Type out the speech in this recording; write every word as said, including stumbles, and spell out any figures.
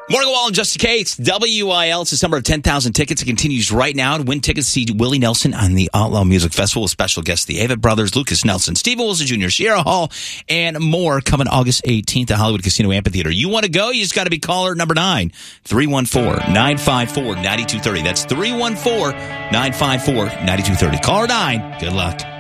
Morning, Wall and Justin Cates, W I L. It's a number of ten thousand tickets. It continues right now to win tickets to see Willie Nelson on the Outlaw Music Festival with special guests, the Avett Brothers, Lucas Nelson, Stephen Wilson Junior, Sierra Hall, and more coming August eighteenth at Hollywood Casino Amphitheater. You want to go? You just got to be caller number nine, three one four, nine five four, nine two three zero. That's three one four, nine five four, nine two three zero. Caller nine. Good luck.